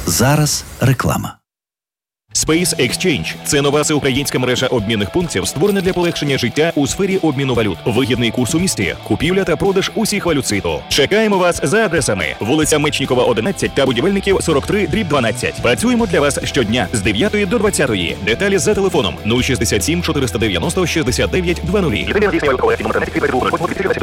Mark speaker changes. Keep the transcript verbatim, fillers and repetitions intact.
Speaker 1: Зараз реклама.
Speaker 2: Space Exchange – це нова всеукраїнська мережа обмінних пунктів, створена для полегшення життя у сфері обміну валют. Вигідний курс у місті, купівля та продаж усіх валют світу. Чекаємо вас за адресами: вулиця Мечнікова, одинадцять та Будівельників, сорок три дріб дванадцять. Працюємо для вас щодня з дев'ятої до двадцятої. Деталі за телефоном нуль шістдесят сім чотириста дев'яносто шістдесят дев'ять двадцять.